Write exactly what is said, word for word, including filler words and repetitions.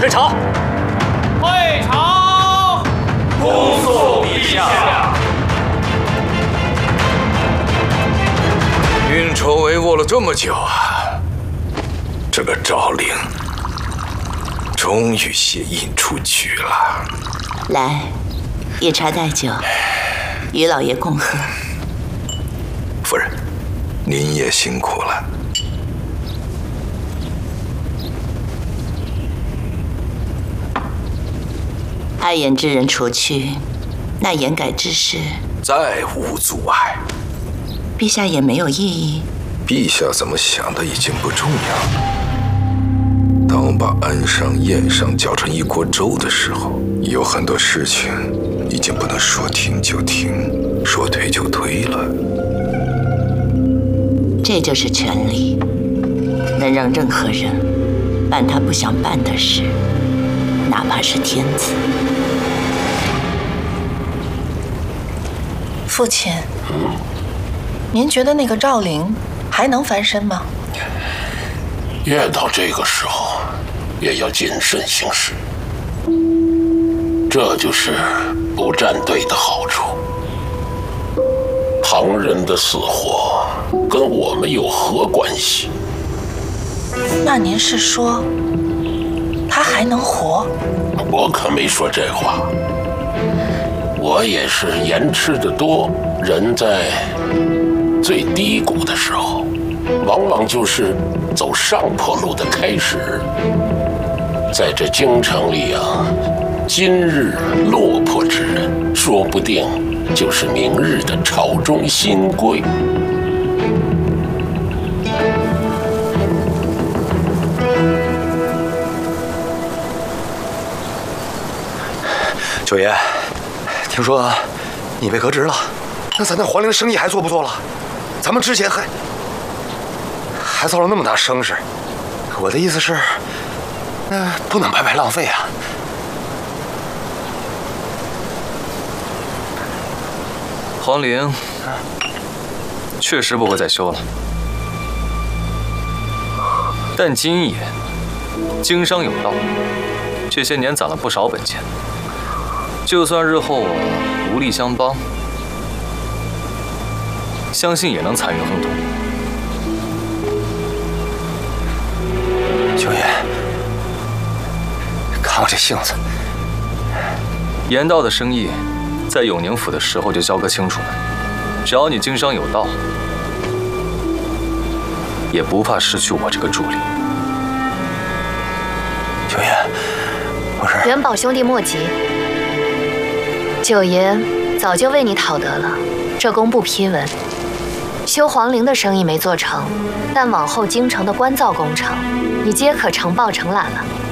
退朝。 退朝。 恭送陛下。 运筹帷幄了这么久啊，这个诏令终于写印出去了。 来，一茶代酒，与老爷共喝。 夫人，您也辛苦了。 碍眼之人除去，那言改之事再无阻碍。 陛下也没有异议。 陛下怎么想的已经不重要。当我把安上、宴上搅成一锅粥的时候，有很多事情已经不能说停就停，说推就推了。 这就是权力，能让任何人办他不想办的事，哪怕是天子。 父亲，嗯，您觉得那个诏令还能翻身吗？ 越到这个时候，越要谨慎行事。这就是不站队的好处。旁人的死活跟我们有何关系？ 那您是说，他还能活？ 我可没说这话。我也是盐吃得多，人在最低谷的时候，往往就是走上坡路的开始。在这京城里啊，今日落魄之人，说不定就是明日的朝中新贵。 九爷，听说你被革职了，那咱那皇陵生意还做不做了？咱们之前还还造了那么大声势，我的意思是，那不能白白浪费啊。 皇陵确实不会再修了，但今也经商有道，这些年攒了不少本钱，就算日后我无力相帮，相信也能参与亨通。 九爷，看我这性子， 盐道的生意，在永宁府的时候就交割清楚了。只要你经商有道，也不怕失去我这个助力。 九爷，我是元宝兄弟莫急，九爷早就为你讨得了这工部批文。修皇陵的生意没做成，但往后京城的官造工程，你皆可呈报承揽了。